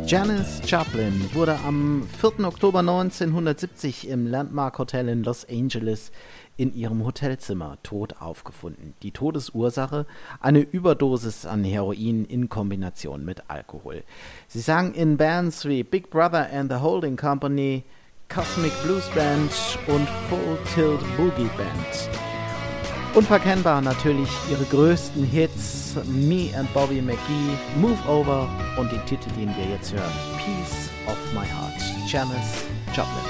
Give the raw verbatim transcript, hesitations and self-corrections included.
Janis Joplin wurde am vierten Oktober neunzehnhundertsiebzig im Landmark Hotel in Los Angeles in ihrem Hotelzimmer tot aufgefunden. Die Todesursache: eine Überdosis an Heroin in Kombination mit Alkohol. Sie sang in Bands wie Big Brother and the Holding Company, Cosmic Blues Band und Full Tilt Boogie Band. Unverkennbar natürlich ihre größten Hits Me and Bobby McGee, Move Over und den Titel, den wir jetzt hören, Piece of My Heart. Janis Joplin.